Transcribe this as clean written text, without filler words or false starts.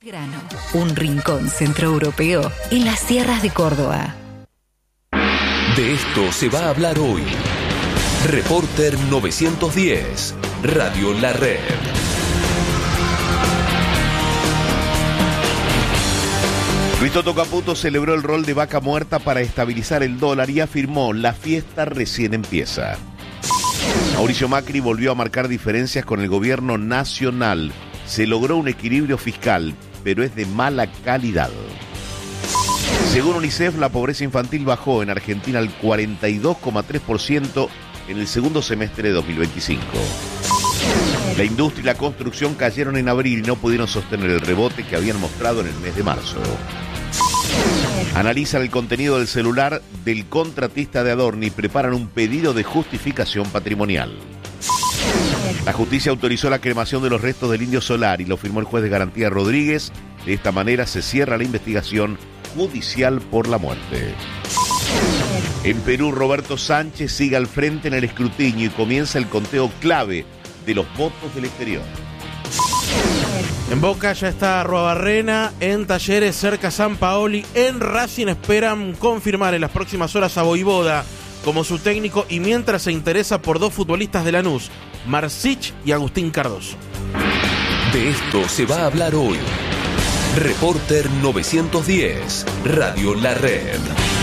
Grano, un rincón centroeuropeo en las sierras de Córdoba. De esto se va a hablar hoy. Reporter 910, Radio La Red. Luis Toto Caputo celebró el rol de vaca muerta para estabilizar el dólar y afirmó: la fiesta recién empieza. Mauricio Macri volvió a marcar diferencias con el gobierno nacional. Se logró un equilibrio fiscal, pero es de mala calidad. Según UNICEF, la pobreza infantil bajó en Argentina al 42,3% en el segundo semestre de 2025. La industria y la construcción cayeron en abril y no pudieron sostener el rebote que habían mostrado en el mes de marzo. Analizan el contenido del celular del contratista de Adorni y preparan un pedido de justificación patrimonial. La justicia autorizó la cremación de los restos del Indio Solari, lo firmó el juez de garantía Rodríguez. De esta manera se cierra la investigación judicial por la muerte. En Perú, Roberto Sánchez sigue al frente en el escrutinio y comienza el conteo clave de los votos del exterior. En Boca ya está Arruabarrena, en Talleres cerca San Paoli, en Racing esperan confirmar en las próximas horas a Voivoda como su técnico y mientras se interesa por dos futbolistas de Lanús, Marcich y Agustín Cardoso. De esto se va a hablar hoy. Reporter 910, Radio La Red.